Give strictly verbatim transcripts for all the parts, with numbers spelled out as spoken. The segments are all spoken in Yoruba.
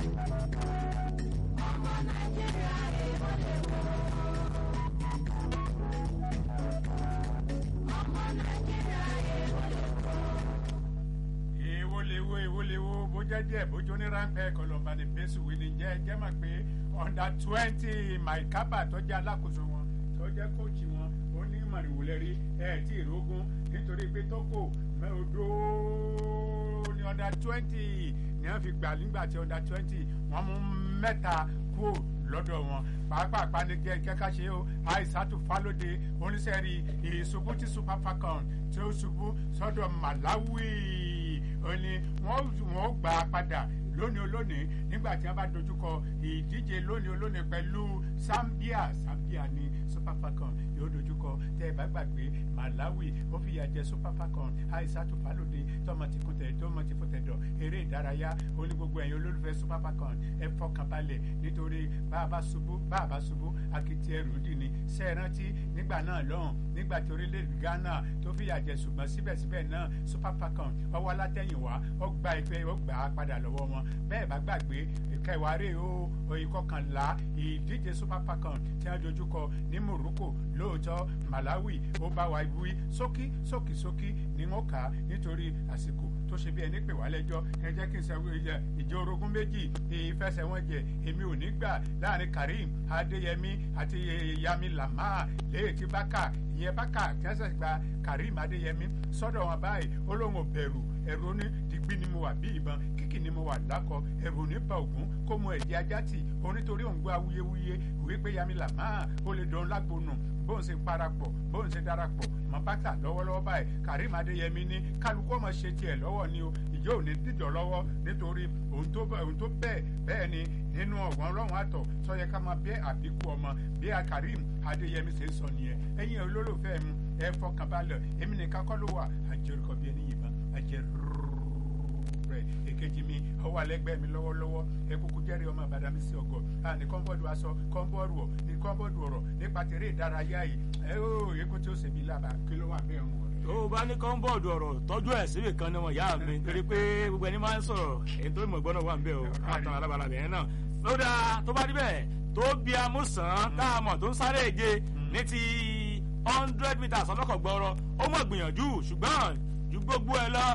ọmọ nàìjíríà èèwọ̀ lè wo. ọmọ nàìjíríà èèwọ̀ lè wo. èèwọ̀ lè wo èèwọ̀ lè wo bó jẹ́ díẹ̀ bójú ní ráńpẹ́ kọlọ̀mbà ní bẹ́sù wí ni jẹ́ jẹ́ mà pé under twenty Mike Kaba tó jẹ́ alákòóso wọn tó jẹ́ kóòtù wọn ó ní màrìwòlẹ́rí ẹ̀ tí ìrógún nítorí pé tókò mẹ́ọ̀dọ́ ní under twenty ní wọ́n fi gbà nígbà tí under twenty wọ́n mú mẹ́ta kúrò lọ́dọ̀ wọn pàápàá panigẹ́ kẹ́kẹ́ ṣe ó Aisatu Falode oníṣẹ́rí ìṣubú tí Super Falcon tí ó ṣubú sọ́dọ̀ Malawi ó ní wọ́n gbà padà lónìí olónìí nígbà tí wọ́n bá dojúkọ ìdíje lónìí olónìí pẹ̀lú Zambia Zambia ní Super Falcon yóò dojúkọ tẹ́ ẹ bá gbàgbé Malawi ó fìyà jẹ Super Falcon Aisatu Falode tọmọ ti kúntẹ tọmọ ti fúntẹ dọ eré ìdárayá ó ní gbogbo ẹ̀yin olólùfẹ́ Super Falcon ẹ fọkànbalẹ̀ nítorí bá a bá ṣubú bá a bá ṣubú akitì ẹrù dì ní sẹ́ẹ̀rántí nígbà náà lọ́hùn nígbà tí orílẹ̀-èdè Ghana tó fìyà jẹ ṣùgbọ́n síbẹ̀síbẹ̀ náà Super Falcon ọwọ́ alátẹ̀yìnwá ó gba ìfẹ́ ó gbà á padà lọ́wọ́ wọn bẹ́ẹ̀ bá gbàgbé kẹwàárẹ̀ ó oyin kọkànlá ìdíje Super Falcon tí wọ́n dojúkọ ní Morocco lóòótọ́ Malawi ó bá wa wí sókí sókí sókí ni wọ́n kà á nítorí àsìkò tó ṣe bí ẹni pè wá lẹ́jọ́ ẹ jẹ́ kí n sọ ìjọ orogún méjì ìfẹsẹ̀wọnsẹ̀ èmi ò ní gbà láàrin Karim Adéyẹmí àti Yami Lamar léètì bákà ìyẹn bákà kẹsẹ̀ gba Karim Adéyẹmí sọ́dọ̀ wọn báyìí ó lóun ò bẹ̀rù ẹ̀rù ní digbí ni mo wà bí ìbọn kíkì ni mo wà lákọ ẹ̀rù ní ba ògún kó mu ẹ̀jẹ̀ ajá tì onítorí òun gbọ́ awuyewuye wípé Yami Lamar ó lè dán lágbónú bóun ṣe parapọ̀ bóun ṣe darapọ̀ mọ́ bákà lọ́wọ́lọ́wọ́ báyìí Karim Adéyẹmí ní kálukú ọmọ ṣe tiẹ̀ lọ́wọ́ ni o ìjọ ò ní dìjọ lọ́wọ́ nítorí òun tó bẹ́ẹ̀ bẹ́ẹ̀ ni nínú ọ̀gbọ́n ọlọ́run àtọ̀ sọ́yẹ ká máa bẹ́ àbíkú ọmọ bí a Karim Adéyẹmí ṣe sọ nìyẹn ẹ̀yin olólùfẹ́ mi ẹ fọkànbalẹ̀ èmi nìkan kọ́ ló wà àjẹrìkọ bí ẹni yìnbọn àjẹrìrò rẹ èkejì mi ọwọ́ alẹ́gbẹ́ mi lọ́wọ́lọ́wọ́ ẹkúkú jẹ́rìí ọmọ àbàdàmí sí ọgọ́ ní kọ́ńbọ́ọ̀dù aṣọ kọ́ńbọ́ọ̀dù ọ̀ ní kọ́ńbọ́ọ̀dù ọ̀rọ̀ nípa tèrè ìdárayá yìí ẹ ó èkó tí ó ṣèbí lába kí ló wà bẹ́ẹ̀ ń wọ̀ tó o bá ní kọ́ńbọ́ọ̀dù ọ̀rọ̀ tọ́jú ẹ̀ síbì kan ni wọ́n yá mi torí pé gbogbo ẹni máa ń sọ̀rọ̀ èyí tó mọ̀ gbọ́dọ̀ wà ń bẹ̀ o káàtàn alábàlábẹ̀ yẹn náà lódà tó bá rí bẹ́ẹ̀ tó bí amúsàn tá a mọ̀ tó ń sáré èje ní ti hundred meters ọlọ́kọ̀ gbọ́rọ̀ ó mọ̀ gbìyànjú ṣùgbọ́n ju gbogbo ẹ lọ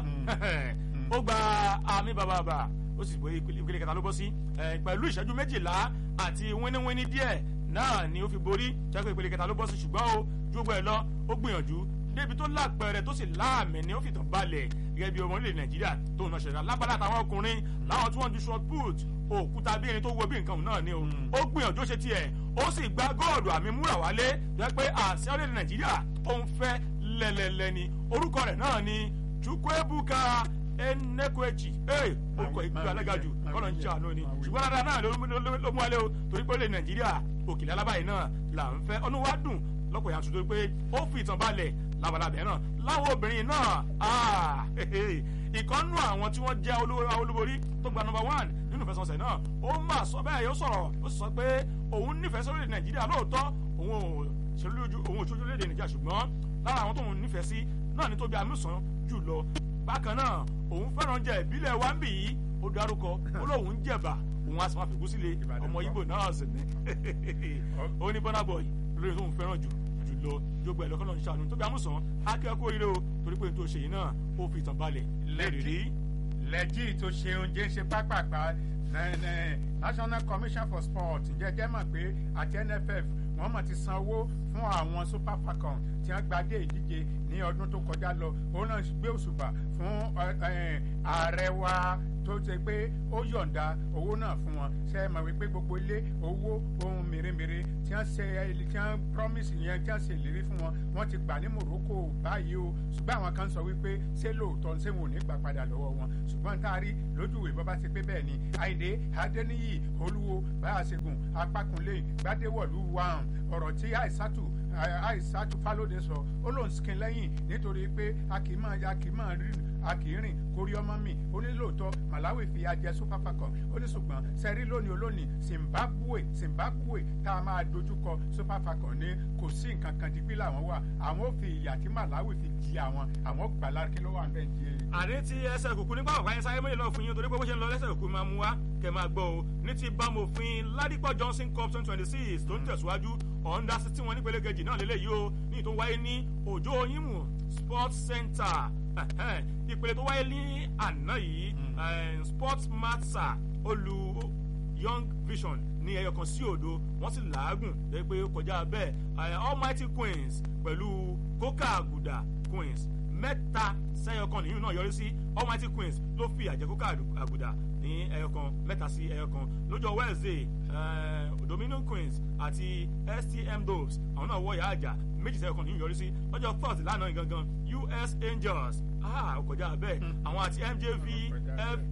ó gba àmì bàbàbà ó sì gbé ìpele kẹta ló bọ́ sí pẹ̀lú ìṣẹ́jú méjìlá àti wíníwíní díẹ̀ náà ni ó fi borí jẹ́ ìpele kẹta ló bọ́ sí ṣùgbọ́n ó ju gbogbo ẹ lọ ó gbìyànjú débi tó lápẹẹrẹ tó sì láàmì ni ó fi tàn balẹ̀ gẹ́gẹ́ bí ọmọ orílẹ̀ Nàìjíríà tó ń ṣẹ̀dá lábàlá àtàwọn ọkùnrin láwọn tí wọ́n ju short put òkúta bí ẹni tó wọ bí nǹkan náà ni o ó gbìyànjú ó ṣe tiẹ̀ ó sì gba góòlù àmì múra wálé jẹ́ pé àṣẹ orílẹ̀ Nàìjíríà ó ń fẹ́ lẹ́lẹ́lẹ́ ni orúkọ rẹ̀ náà ni Chukwuebuka Enekwechi ee orúkọ ìgbà alágàjù kọ́nà ń ṣàánú ni ṣùgbọ́n dáadáa náà ló mú wálé o torí pé orílẹ̀ Nàìjíríà òkèlè alábàáyé náà là ń fẹ́ ọ̀nà wa dùn lọ́pọ̀ yàtọ̀ tó pé ó fi ìtàn balẹ̀ labalábẹ́ náà láwọn obìnrin náà ìkọ́nú àwọn tí wọ́n jẹ́ olúborí tó gba number one nínú ìfẹsọ̀nsẹ̀ náà ó mà sọ bẹ́ẹ̀ yóò sọ̀rọ̀ ó sọ pé òun nífẹ̀ẹ́ sórí Nàìjíríà lóòótọ́ òun ò ṣojú lédè Nàìjíríà ṣùgbọ́n lára àwọn tóun nífẹ̀ẹ́ sí náà ní Tóbi Amusan jù lọ bákan náà òun fẹ́ràn jẹ ìbílẹ̀ wa ń bì í ó dárúkọ ó lóun ń jẹ̀bà òun á sì máa fìkú sílé ọmọ Ìgbò náà sì ní ó ní Burna Boy lórí tóun fẹ́ràn jù lọ jogbo ẹlọkọ lọ ń ṣàánú Tóbi Amusan akẹ́kọ̀ọ́ oríire o torí pé n tó ṣe yìí náà ó fi ìtàn balẹ̀ lẹ́rìí. lẹ́jì tó ṣe oúnjẹ ṣe pápápá National Commission for Sport jẹ́jẹ́ mọ̀ pé àti N F F wọ́n mọ̀ ti san owó fún àwọn Super Falcon tí wọ́n gbadé ìdíje ní ọdún tó kọjá lọ òun náà gbé òṣùbà fún ààrẹ wa tó ṣe pé ó yọ̀ǹda owó náà fún wọn ṣe é mọ̀ wípé gbogbo ilé owó ohun mèremère tí wọ́n ṣe tí wọ́n promise yẹn tí wọ́n ṣe ìlérí fún wọn wọ́n ti gbà ní Morocco báyìí o ṣùgbọ́n àwọn kan sọ wípé ṣé lóòótọ́ ṣé wọn ò ní gbà padà lọ́wọ́ wọn ṣùgbọ́n tá a rí lójú ìwé bọ́ bá ti pé bẹ́ẹ̀ ni Àyìndé Adéníyì Olúwo Báyàṣẹ́gun Gbádéwọ̀lú Gbádéwọ̀lú wàm ọ̀rọ̀ tí Aisatu Aisatu Falode sọ ó lóun skin lẹ́yìn nítorí pé a kì í máa a kì í máa rí a kì í rìn kórí ọmọ mi ó ní lóòótọ́ Malawi fi ajẹ Super Falcons ó ní ṣùgbọ́n sẹ́rí lónìí olónìí Zimbabwe Zimbabwe tá a máa dojúkọ Super Falcons ní kò sí nǹkan kan digbí làwọn wà àwọn ò fi ìyà tí Malawi fi jí àwọn àwọn gbàlá kí ló wà ń bẹ̀ jí. àní ti ẹsẹ̀ kùkù nípa ọ̀gá yẹn sáré mọ́lẹ̀ náà fún yín torí pé bó ṣe ń lọ lẹ́sẹ̀ kùkù máa mú wá kẹ́ máa gbọ́ o ní ti bámòfin Ládìpọ̀ Johnson Cup twenty twenty six tó ń tẹ̀síwájú ọ̀ndà sí tí wọ́n ní pele kejì náà lélẹ́yìí o ní ìtò wáyé ní Òjó Oyinmu Sports Center ìpele tó wáyé ní àná yìí Sports Matsa olú Young Vision ní ẹyọ kan sí òdo wọ́n sì làágùn lẹ́yìn pé ó kọjá bẹ́ẹ̀ Almighty Queens pẹ̀lú Coca Aguda Queens mẹ́ta sẹ́yọ kan nìyí náà yọrí sí Almighty Queens ló fi àjẹ Coca Aguda ní ẹyọ kan mẹ́ta sí ẹyọ kan lọ́jọ́ Wednesday Dominion Queens àti S T M Doves àwọn náà wọ ìyá àjà méjì sẹ́yọ kan nìyí yọrí sí lọ́jọ́ Thursday lánàá gangan U S Angels ó kọjá bẹ́ẹ̀ àwọn àti M J V F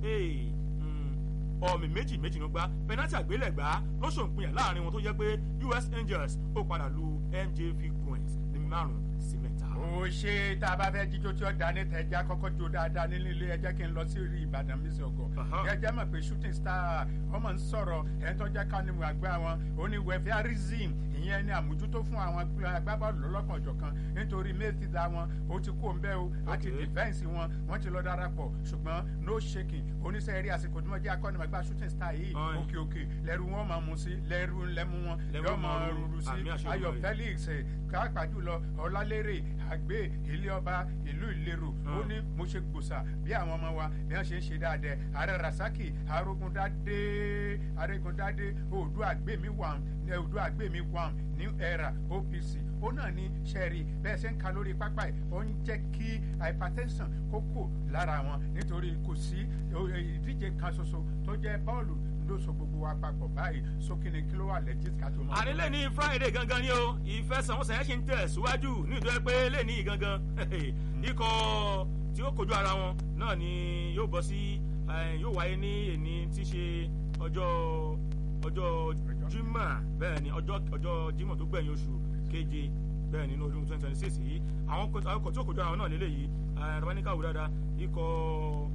A ọ̀mì méjì méjì ló gbá penalty àgbélẹ̀gbá ló ṣòǹpinyà láàrin wọn tó jẹ́ pé U S Angels ó padà lu M J V Queens ní márùn sí mẹ́ta. ó ṣe tá a bá fẹ́ jíjó tí ó da ní tẹ̀já kọ́kọ́ jó dáadáa nílé ilé ẹ jẹ́ kí n lọ sí Ìbàdàn mísì ọgọ́ gẹ́gẹ́ mọ̀ pé shooting star ọmọ ń sọ̀rọ̀ ẹ̀ ń tọ́jà kánìmù àgbà wọn ó ní welfareism ìyẹn ní àmójútó fún àwọn agbábọ́ọ̀lù lọ́lọ́kan ọ̀jọ̀kan nítorí mayfielder wọn ó ti kú òǹbẹ́ o àti defence wọn wọ́n ti lọ darapọ̀ ṣùgbọ́n no shaking oníṣẹ́ eré àsìkò tí wọ́n jẹ́ akọ́nìmọ̀gbà shooting star yìí òkè òkè lẹ́rù wọn máa mú sí lẹ́rù lẹ́mú wọn yóò máa rúru sí Ayọ̀ Felix káàpá jùlọ Ọlálérè àgbẹ̀ ilé ọba ìlú Ìlérò ó ní mo ṣe gbòòsà bí àwọn ọmọ wa bí wọ́n ṣe ń ṣe dáadẹ́ ààrẹ Rasaki Arógundádé Arógundádé Oòduà àgbẹ̀mí wà Oòduà àgbẹ̀mí wà New Era O P C ó náà ní sẹ́ẹ̀rì bẹ́ẹ̀ ṣe ń ka lórí pápá ẹ̀ ó ń jẹ́ kí hypertension kó kù lára wọn nítorí kò sí ìdíje kan ṣoṣo tó jẹ́ bọ́ọ̀lù ló so gbogbo wa papọ̀ báyìí sókè ní kí ló wà legit ká tó máa. ànílẹ̀ ní Friday gangan ni o ìfẹsẹ̀wọnsẹ̀ yẹn ṣì ń tẹ̀ síwájú nítorí pé lè ní gangan ikọ̀ tí ó kojú ara wọn náà ni yóò bọ́ sí yóò wáyé ní èní tí ṣe ọjọ́ ọjọ́ Jímọ̀ bẹ́ẹ̀ ni ọjọ́ ọjọ́ Jímọ̀ tó gbẹ̀yìn oṣù keje bẹ́ẹ̀ nínú ọdún twenty twenty six yìí àwọn ọkọ̀ tí ó kojú ara wọn náà lélẹ́yìí rabanika wò dáadáa ikọ̀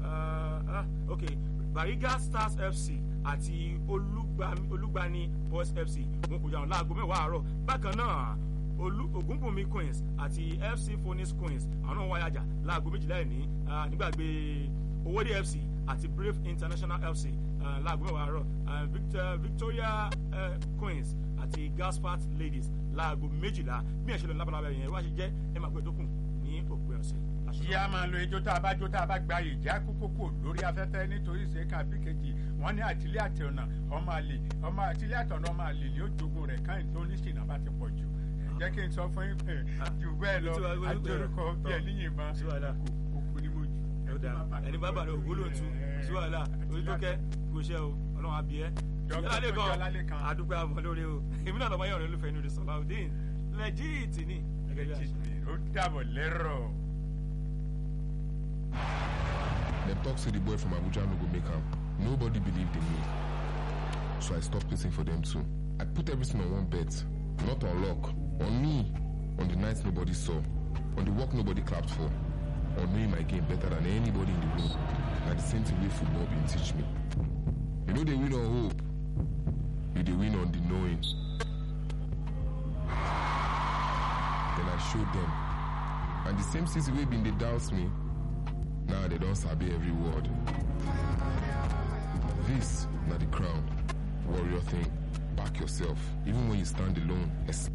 ok Bariga Stars F C àti Olúgbani Boys F C wọn kò jà wọn láago mẹ́wàá àárọ̀ bákan náà Ògúnbùnmi Queens àti F C Phoenix Queens àwọn náà wáyà jà láago méjìlá ẹ̀ní nígbàgbé Owódé F C àti Brave International F C láago mẹ́wàá àárọ̀ Victoria Queens àti Gaspard Ladies láago méjìlá bí ẹ̀ ṣe lọ lábàlábà yẹn wá ṣe jẹ́ ẹ̀ máa pẹ́ tó kù ní òpin ọ̀sẹ̀. yí a máa lo ijó tá a bá jó tá a bá gba ìjà kókókó lórí afẹ́fẹ́ nítorí ìṣèkà bí kejì wọ́n ní àtìlẹ́ àtẹ̀ọ̀nà ọmọ àlè ọmọ àtìlẹ́ àtọ̀nà ọmọ àlè ni ó jogun rẹ̀ káyìn tó ní ṣìnà bá ti pọ̀ jù jẹ́ kí n sọ fún yín pé jù bẹ́ẹ̀ lọ àjọrúkọ bí ẹni yìnbọn òkú ni mo jù. ẹni bá bàrẹ̀ ògbó ló tún sí wàhálà orí tó kẹ́ kò ṣe o ọlọ́run àbí ẹ́ yálà kan àdúgbò àbọ̀ lórí o èmi náà lọ́mọ yẹn ọ̀rẹ́ olùfẹ́ inú rẹ̀ Sọláudeen lẹ́jìtì ni. ó dàbọ̀ lẹ́rọ̀. Dem talk say the boy from Abuja no go make am. Nobody believed in me. So I stopped pacing for them too. I put everything on one bet. Not on luck. On me. On the nights nobody saw. On the work nobody clapped for. On knowing my game better than anybody in the room. And the same thing way football been teach me. You know they win on hope. You they win on the knowing. Then I showed them. And the same season way been they doubt me. Now they don't sabi every word. This, not the crown. Warrior thing. Back yourself. Even when you stand alone. As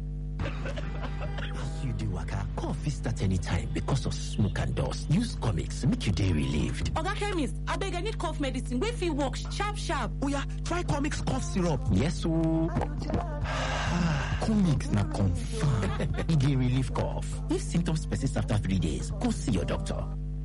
you do waka, cough start anytime because of smoke and dust. Use comics, make your day relieved. Oga chemist, I beg I need cough medicine. Wey fit work sharp sharp. Oh yeah, try comics cough syrup. Yes, so comics na confirm. E dey relieve cough. If symptoms persist after three days, go see your doctor.